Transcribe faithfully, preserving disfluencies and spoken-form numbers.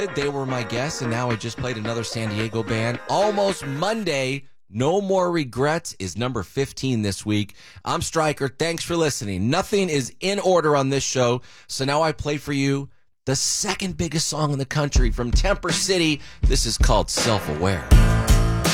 They were my guests, and now I just played another San Diego band. Almost Monday. No More Regrets is number fifteen this week. I'm Stryker. Thanks for listening. Nothing is in order on this show, so now I play for you the second biggest song in the country from Temper City. This is called Self-Aware.